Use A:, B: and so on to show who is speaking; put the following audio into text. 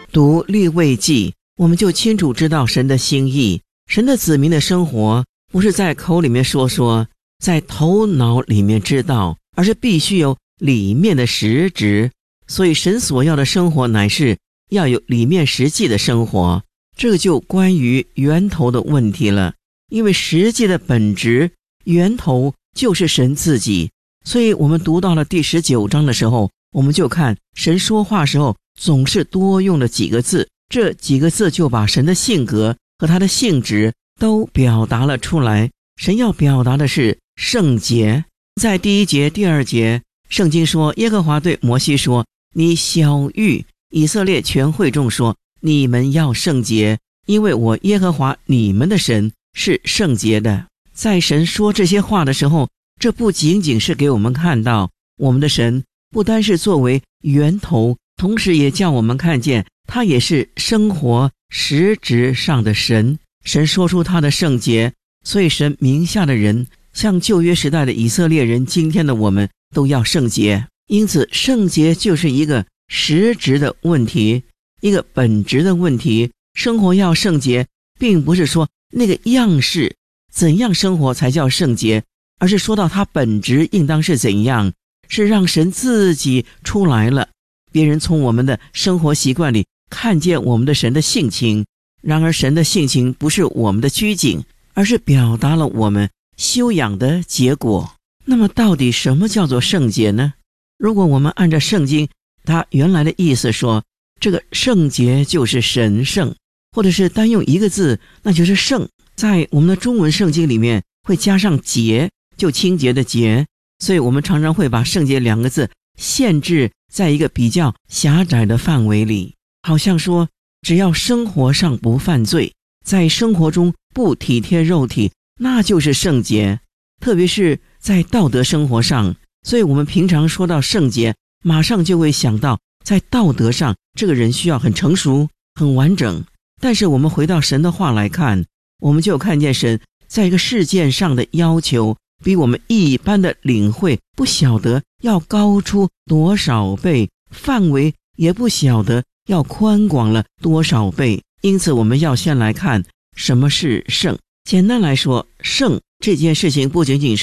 A: 读利未记，我们就清楚知道神的心意。神的子民的生活不是在口里面说，在头脑里面知道，而是必须有里面的实质。所以神所要的生活乃是要有里面实际的生活。这就关于源头的问题了，因为实际的本质源头就是神自己。所以我们读到了第19章的时候，我们就看神说话时候总是多用了几个字，这几个字就把神的性格和他的性质都表达了出来。神要表达的是圣洁。在第1节、第2节，圣经说耶和华对摩西说，你晓谕以色列全会众说，你们要圣洁，因为我耶和华你们的神是圣洁的。在神说这些话的时候，这不仅仅是给我们看到我们的神不单是作为源头，同时也叫我们看见他也是生活实质上的神。神说出他的圣洁，所以神名下的人，像旧约时代的以色列人，今天的我们都要圣洁。因此圣洁就是一个实质的问题，一个本质的问题。生活要圣洁，并不是说那个样式怎样生活才叫圣洁，而是说到它本质应当是怎样，是让神自己出来了，别人从我们的生活习惯里看见我们的神的性情。然而神的性情不是我们的拘谨，而是表达了我们修养的结果。那么到底什么叫做圣洁呢？如果我们按照圣经它原来的意思说，这个圣洁就是神圣，或者是单用一个字，那就是圣。在我们的中文圣经里面会加上洁，就清洁的洁，所以我们常常会把圣洁2个字限制在一个比较狭窄的范围里，好像说只要生活上不犯罪，在生活中不体贴肉体，那就是圣洁。特别是在道德生活上，所以我们平常说到圣洁，马上就会想到在道德上这个人需要很成熟很完整。但是我们回到神的话来看，我们就看见神在一个事件上的要求比我们一般的领会不晓得要高出多少倍，范围也不晓得要宽广了多少倍。因此我们要先来看什么是圣。简单来说，圣这件事情不仅仅是